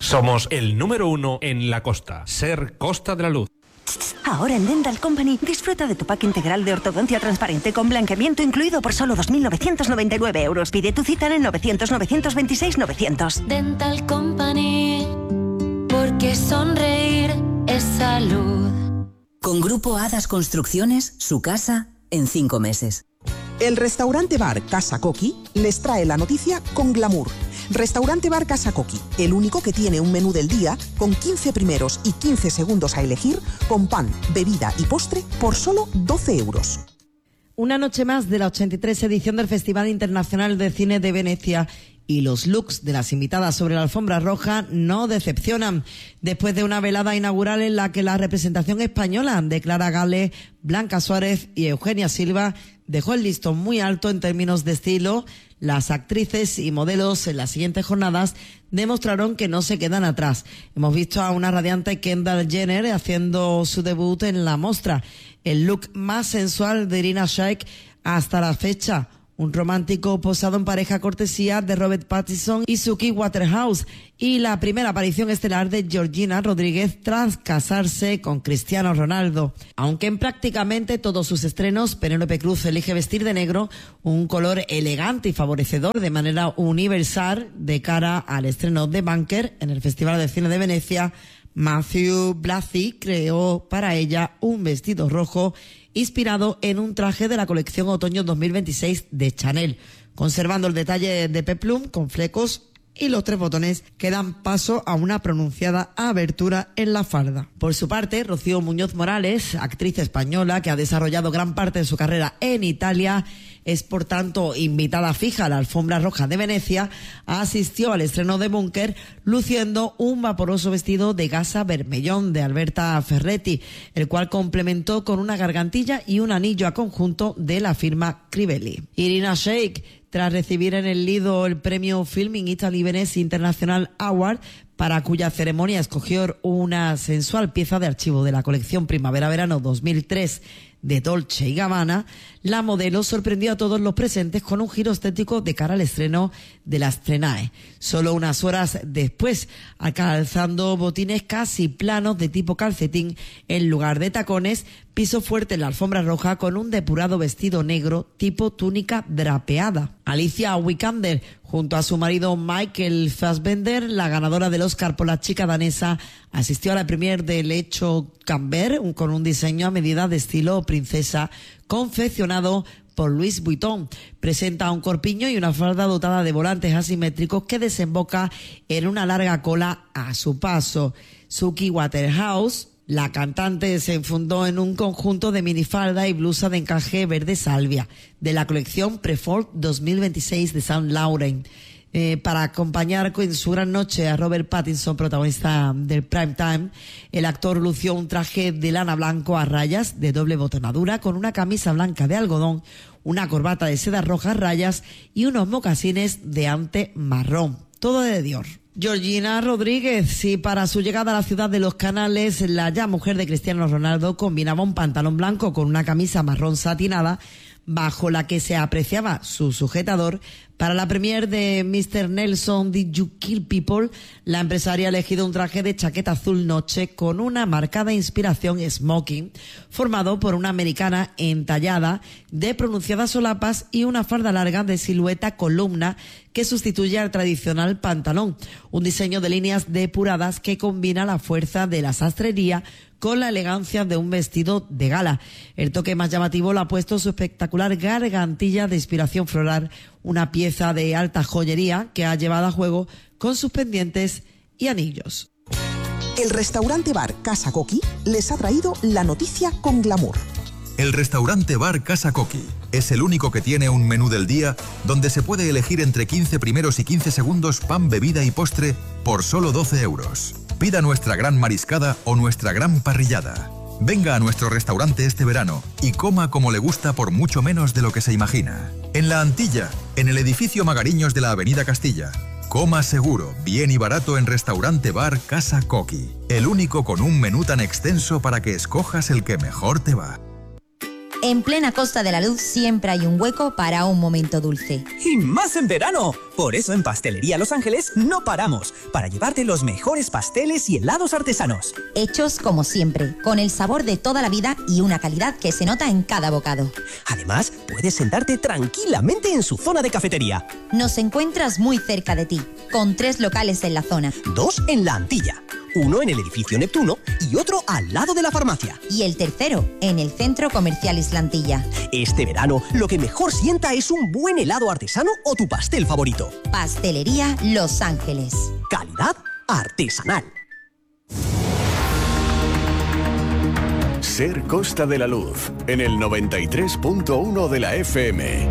Somos el número 1 en la costa. Ser Costa de la Luz. Ahora en Dental Company disfruta de tu pack integral de ortodoncia transparente con blanqueamiento incluido por solo 2.999 euros. Pide tu cita en el 900-926-900. Dental Company, porque sonreír es salud. Con Grupo Hadas Construcciones, su casa en 5 meses. El restaurante bar Casa Coqui les trae la noticia con glamour. Restaurante bar Casa Coqui, el único que tiene un menú del día con 15 primeros y 15 segundos a elegir, con pan, bebida y postre por solo 12 euros. Una noche más de la 83 edición del Festival Internacional de Cine de Venecia. Y los looks de las invitadas sobre la alfombra roja no decepcionan. Después de una velada inaugural en la que la representación española de Clara Gale, Blanca Suárez y Eugenia Silva dejó el listón muy alto en términos de estilo, las actrices y modelos en las siguientes jornadas demostraron que no se quedan atrás. Hemos visto a una radiante Kendall Jenner haciendo su debut en la mostra. El look más sensual de Irina Shayk hasta la fecha. Un romántico posado en pareja cortesía de Robert Pattinson y Suki Waterhouse. Y la primera aparición estelar de Georgina Rodríguez tras casarse con Cristiano Ronaldo. Aunque en prácticamente todos sus estrenos, Penélope Cruz elige vestir de negro, un color elegante y favorecedor de manera universal de cara al estreno de Bunker en el Festival de Cine de Venecia. Matthew Blasey creó para ella un vestido rojo inspirado en un traje de la colección Otoño 2026 de Chanel, conservando el detalle de peplum con flecos y los 3 botones que dan paso a una pronunciada abertura en la falda. Por su parte, Rocío Muñoz Morales, actriz española que ha desarrollado gran parte de su carrera en Italia, es por tanto invitada fija a la alfombra roja de Venecia, asistió al estreno de Bunker luciendo un vaporoso vestido de gasa vermellón de Alberta Ferretti, el cual complementó con una gargantilla y un anillo a conjunto de la firma Crivelli. Irina Shayk, tras recibir en el Lido el premio Film in Italy Venice International Award, para cuya ceremonia escogió una sensual pieza de archivo de la colección Primavera-Verano 2003 de Dolce & Gabbana, la modelo sorprendió a todos los presentes con un giro estético de cara al estreno de la Strennae. Solo unas horas después, calzando botines casi planos de tipo calcetín en lugar de tacones, pisó fuerte en la alfombra roja con un depurado vestido negro tipo túnica drapeada. Alicia Vikander, junto a su marido Michael Fassbender, la ganadora del Oscar por La chica danesa, asistió a la premier del hecho Camber con un diseño a medida de estilo princesa confeccionado por Louis Vuitton. Presenta un corpiño y una falda dotada de volantes asimétricos que desemboca en una larga cola a su paso. Suki Waterhouse, la cantante, se enfundó en un conjunto de minifalda y blusa de encaje verde salvia de la colección Prefort 2026 de Saint Laurent. Para acompañar en su gran noche a Robert Pattinson, protagonista del Prime Time, el actor lució un traje de lana blanco a rayas de doble botonadura con una camisa blanca de algodón, una corbata de seda roja a rayas y unos mocasines de ante marrón, todo de Dior. Georgina Rodríguez, sí, para su llegada a la ciudad de los canales, la ya mujer de Cristiano Ronaldo combinaba un pantalón blanco con una camisa marrón satinada, bajo la que se apreciaba su sujetador. Para la premier de Mr. Nelson Did You Kill People, la empresaria ha elegido un traje de chaqueta azul noche con una marcada inspiración smoking, formado por una americana entallada de pronunciadas solapas y una falda larga de silueta columna que sustituye al tradicional pantalón, un diseño de líneas depuradas que combina la fuerza de la sastrería con la elegancia de un vestido de gala. El toque más llamativo lo ha puesto su espectacular gargantilla de inspiración floral, una pieza de alta joyería que ha llevado a juego con sus pendientes y anillos. El restaurante bar Casa Coqui les ha traído la noticia con glamour. El restaurante bar Casa Coqui es el único que tiene un menú del día donde se puede elegir entre 15 primeros y 15 segundos pan, bebida y postre por solo 12 euros. Pida nuestra gran mariscada o nuestra gran parrillada. Venga a nuestro restaurante este verano y coma como le gusta por mucho menos de lo que se imagina. En La Antilla, en el edificio Magariños de la Avenida Castilla. Coma seguro, bien y barato en Restaurante Bar Casa Coqui. El único con un menú tan extenso para que escojas el que mejor te va. En plena Costa de la Luz siempre hay un hueco para un momento dulce. ¡Y más en verano! Por eso en Pastelería Los Ángeles no paramos, para llevarte los mejores pasteles y helados artesanos. Hechos como siempre, con el sabor de toda la vida y una calidad que se nota en cada bocado. Además, puedes sentarte tranquilamente en su zona de cafetería. Nos encuentras muy cerca de ti, con 3 locales en la zona. 2 en La Antilla, 1 en el edificio Neptuno y otro al lado de la farmacia. Y el tercero, en el Centro Comercial Islantilla. Este verano, lo que mejor sienta es un buen helado artesano o tu pastel favorito. Pastelería Los Ángeles. Calidad artesanal. Ser Costa de la Luz, en el 93.1 de la FM.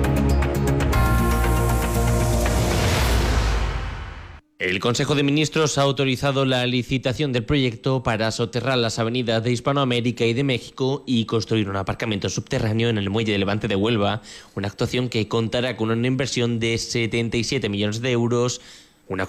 El Consejo de Ministros ha autorizado la licitación del proyecto para soterrar las avenidas de Hispanoamérica y de México y construir un aparcamiento subterráneo en el muelle de Levante de Huelva, una actuación que contará con una inversión de 77 millones de euros. La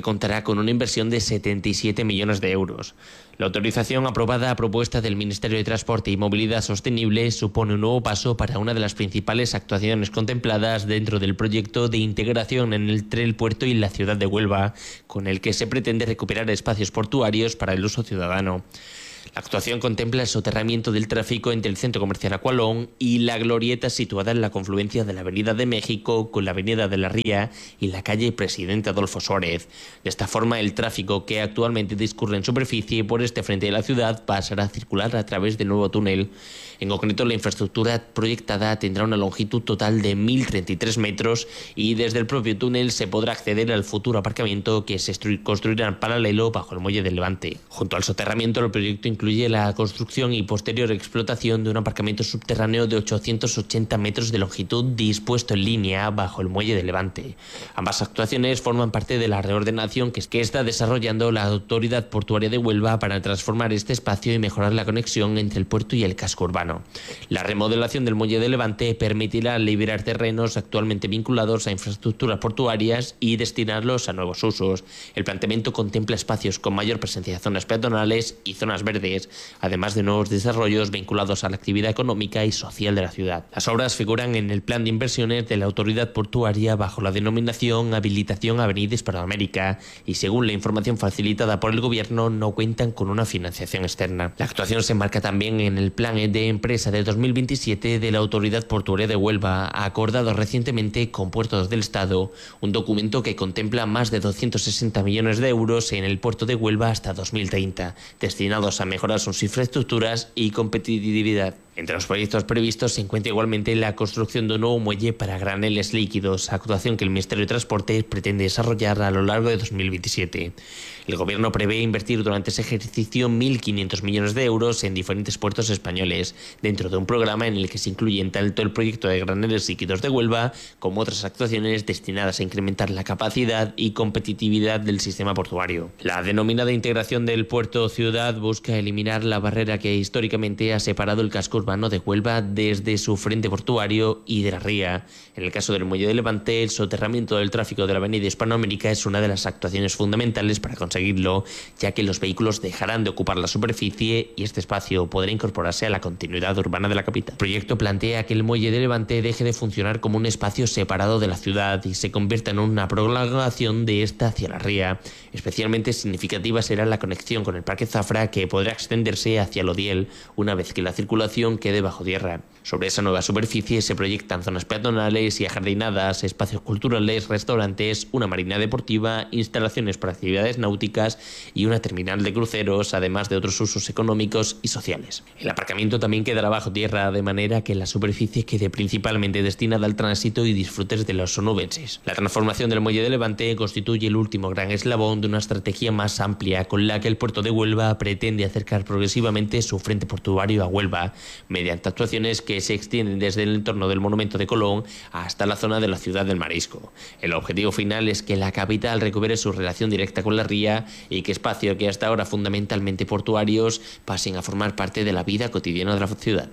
autorización aprobada a propuesta del Ministerio de Transporte y Movilidad Sostenible supone un nuevo paso para una de las principales actuaciones contempladas dentro del proyecto de integración entre el puerto y la ciudad de Huelva, con el que se pretende recuperar espacios portuarios para el uso ciudadano. La actuación contempla el soterramiento del tráfico entre el Centro Comercial Aqualón y la glorieta situada en la confluencia de la Avenida de México con la Avenida de la Ría y la calle Presidente Adolfo Suárez. De esta forma, el tráfico que actualmente discurre en superficie por este frente de la ciudad pasará a circular a través del nuevo túnel. En concreto, la infraestructura proyectada tendrá una longitud total de 1.033 metros y desde el propio túnel se podrá acceder al futuro aparcamiento que se construirá en paralelo bajo el muelle del Levante. Junto al soterramiento, el proyecto incluye la construcción y posterior explotación de un aparcamiento subterráneo de 880 metros de longitud dispuesto en línea bajo el muelle del Levante. Ambas actuaciones forman parte de la reordenación que está desarrollando la Autoridad Portuaria de Huelva para transformar este espacio y mejorar la conexión entre el puerto y el casco urbano. La remodelación del muelle de Levante permitirá liberar terrenos actualmente vinculados a infraestructuras portuarias y destinarlos a nuevos usos. El planteamiento contempla espacios con mayor presencia de zonas peatonales y zonas verdes, además de nuevos desarrollos vinculados a la actividad económica y social de la ciudad. Las obras figuran en el plan de inversiones de la Autoridad Portuaria bajo la denominación Habilitación Avenida Hispanoamérica y, según la información facilitada por el Gobierno, no cuentan con una financiación externa. La actuación se enmarca también en el plan de empresa de 2027 de la Autoridad Portuaria de Huelva, acordado recientemente con Puertos del Estado, un documento que contempla más de 260 millones de euros en el puerto de Huelva hasta 2030, destinados a mejorar sus infraestructuras y competitividad. Entre los proyectos previstos se encuentra igualmente la construcción de un nuevo muelle para graneles líquidos, actuación que el Ministerio de Transporte pretende desarrollar a lo largo de 2027. El Gobierno prevé invertir durante ese ejercicio 1.500 millones de euros en diferentes puertos españoles, dentro de un programa en el que se incluyen tanto el proyecto de graneles líquidos de Huelva como otras actuaciones destinadas a incrementar la capacidad y competitividad del sistema portuario. La denominada integración del puerto-ciudad busca eliminar la barrera que históricamente ha separado el casco urbano de Huelva desde su frente portuario y de la ría. En el caso del muelle de Levante, el soterramiento del tráfico de la avenida Hispanoamérica es una de las actuaciones fundamentales para conseguirlo, ya que los vehículos dejarán de ocupar la superficie y este espacio podrá incorporarse a la continuidad urbana de la capital. El proyecto plantea que el muelle de Levante deje de funcionar como un espacio separado de la ciudad y se convierta en una prolongación de esta hacia la ría. Especialmente significativa será la conexión con el Parque Zafra, que podrá extenderse hacia el Odiel una vez que la circulación quede bajo tierra. Sobre esa nueva superficie se proyectan zonas peatonales y ajardinadas, espacios culturales, restaurantes, una marina deportiva, instalaciones para actividades náuticas y una terminal de cruceros, además de otros usos económicos y sociales. El aparcamiento también quedará bajo tierra, de manera que la superficie quede principalmente destinada al tránsito y disfrutes de los onubenses. La transformación del muelle de Levante constituye el último gran eslabón de una estrategia más amplia con la que el puerto de Huelva pretende acercar progresivamente su frente portuario a Huelva, mediante actuaciones que se extienden desde el entorno del Monumento de Colón hasta la zona de la Ciudad del Marisco. El objetivo final es que la capital recupere su relación directa con la ría y que espacios que hasta ahora fundamentalmente portuarios pasen a formar parte de la vida cotidiana de la ciudad.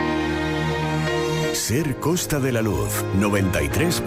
Ser Costa de la Luz,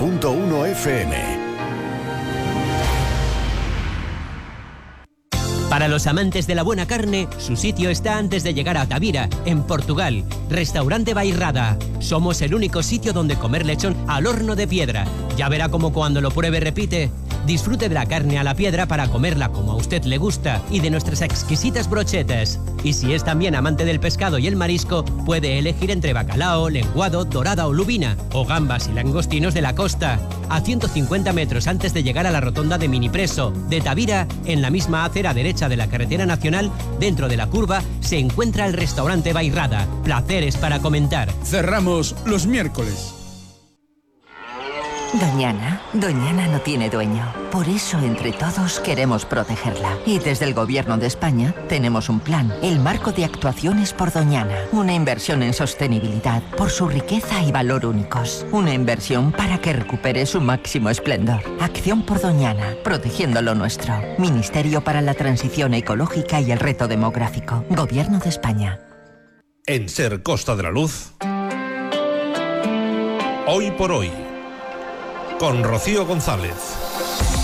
93.1 FM. Para los amantes de la buena carne, su sitio está antes de llegar a Tavira, en Portugal. Restaurante Bairrada. Somos el único sitio donde comer lechón al horno de piedra. Ya verá cómo cuando lo pruebe repite. Disfrute de la carne a la piedra para comerla como a usted le gusta y de nuestras exquisitas brochetas. Y si es también amante del pescado y el marisco, puede elegir entre bacalao, lenguado, dorada o lubina, o gambas y langostinos de la costa. A 150 metros antes de llegar a la rotonda de Minipreso, de Tavira, en la misma acera derecha de la carretera nacional, dentro de la curva, se encuentra el restaurante Bairrada. Placeres para comentar. Cerramos los miércoles. Doñana no tiene dueño. Por eso, entre todos, queremos protegerla. Y desde el Gobierno de España tenemos un plan, el Marco de Actuaciones por Doñana. Una inversión en sostenibilidad, por su riqueza y valor únicos. Una inversión para que recupere su máximo esplendor. Acción por Doñana, protegiendo lo nuestro. Ministerio para la Transición Ecológica y el Reto Demográfico. Gobierno de España. En Ser Costa de la Luz, Hoy por Hoy, con Rocío González.